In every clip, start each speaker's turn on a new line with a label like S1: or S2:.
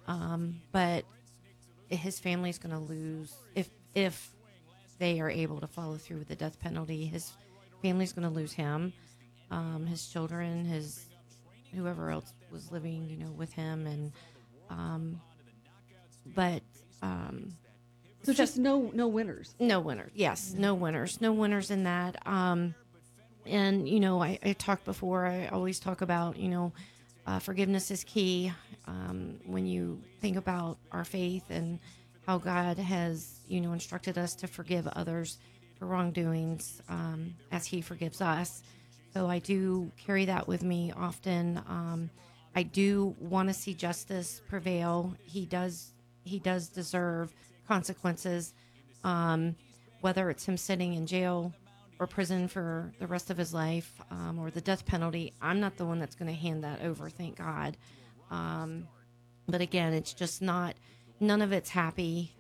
S1: But his family's going to lose if they are able to follow through with the death penalty. His family's going to lose him, his children, his whoever else was living, with him, and um, but
S2: So
S1: so
S2: just no winners.
S1: no winners. Yes,
S2: Yeah.
S1: no winners. No winners in that. And I talked before. I always talk about forgiveness is key. When you think about our faith and how God has instructed us to forgive others for wrongdoings, as He forgives us. So I do carry that with me often. I do want to see justice prevail. He does deserve consequences, um, whether it's him sitting in jail or prison for the rest of his life, or the death penalty. I'm not the one that's going to hand that over, thank God. Um, but again, it's just not, none of it's happy.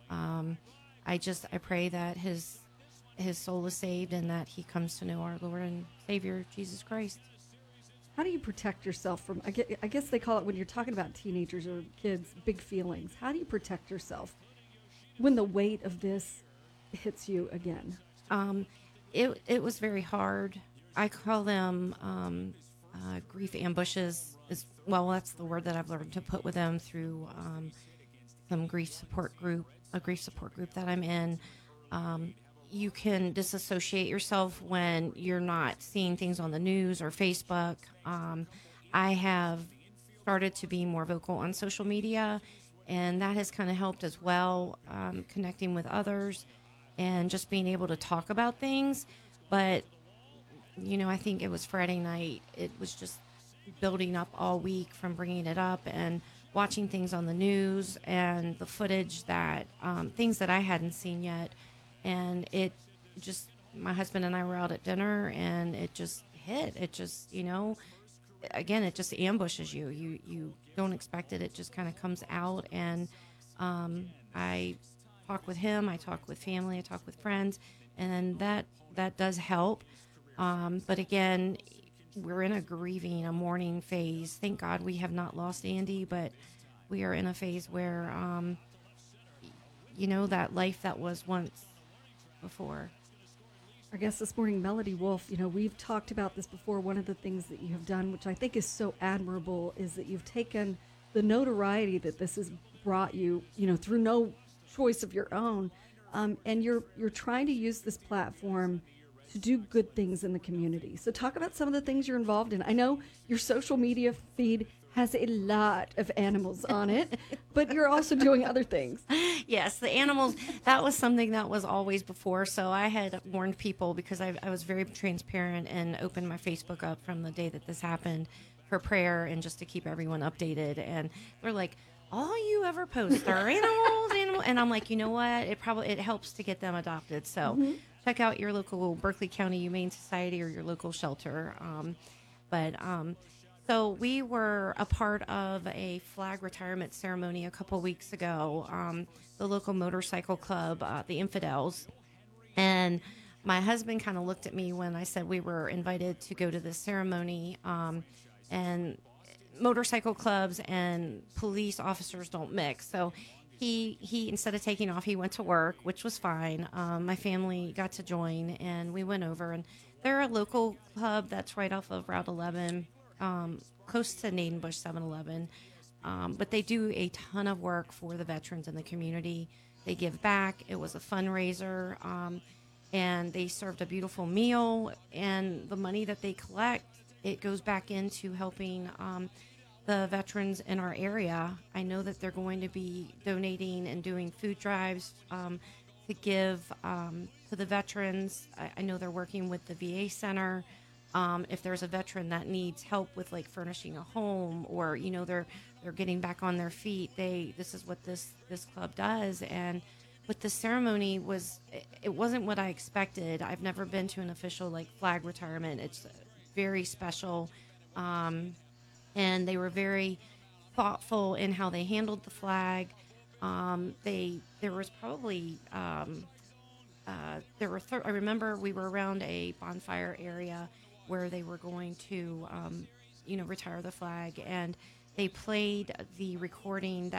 S1: I pray that his soul is saved and that he comes to know our Lord and Savior Jesus Christ.
S2: How do you protect yourself from? I guess they call it when you're talking about teenagers or kids, big feelings. How do you protect yourself when the weight of this hits you again?
S1: Um, it was very hard. I call them grief ambushes. Is well, that's the word that I've learned to put with them through some grief support group that I'm in. Um, you can disassociate yourself when you're not seeing things on the news or Facebook. I have started to be more vocal on social media, and that has kind of helped as well, connecting with others and just being able to talk about things. But, I think it was Friday night. It was just building up all week from bringing it up and watching things on the news and the footage that things that I hadn't seen yet. And it just, my husband and I were out at dinner and it just hit. It just, again, it just ambushes you. You don't expect it. It just kind of comes out. And I talk with him. I talk with family. I talk with friends, and that does help. But again, we're in a mourning phase. Thank God we have not lost Andy, but we are in a phase where, that life that was once before.
S2: Our guest this morning, Melody Wolf, we've talked about this before. One of the things that you have done, which I think is so admirable, is that you've taken the notoriety that this has brought you, through no choice of your own, and you're trying to use this platform to do good things in the community. So talk about some of the things you're involved in. I know your social media feed has a lot of animals on it, but you're also doing other things.
S1: Yes, the animals, that was something that was always before. So I had warned people because I was very transparent and opened my Facebook up from the day that this happened for prayer and just to keep everyone updated. And they're like, all you ever post are animals. And I'm like, you know what? It helps to get them adopted. So check out your local Berkeley County Humane Society or your local shelter. So we were a part of a flag retirement ceremony a couple weeks ago. The local motorcycle club, the Infidels, and my husband kind of looked at me when I said we were invited to go to this ceremony. And motorcycle clubs and police officers don't mix. So he instead of taking off, he went to work, which was fine. My family got to join, and we went over. And they're a local club that's right off of Route 11, close to Nadenbush 7-Eleven. But they do a ton of work for the veterans in the community. They give back. It was a fundraiser, and they served a beautiful meal. And the money that they collect, it goes back into helping the veterans in our area. I know that they're going to be donating and doing food drives to give to the veterans. I know they're working with the VA center. If there's a veteran that needs help with like furnishing a home, or they're getting back on their feet, this is what this club does. And with the ceremony it wasn't what I expected. I've never been to an official like flag retirement. It's very special. And they were very thoughtful in how they handled the flag. There was probably I remember we were around a bonfire area where they were going to retire the flag, and they played the recording